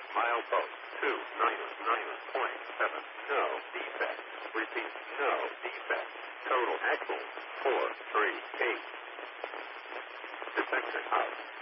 Milepost 2 minus point 7. No defect. Repeat, no defect. Total axle 438. Detector out.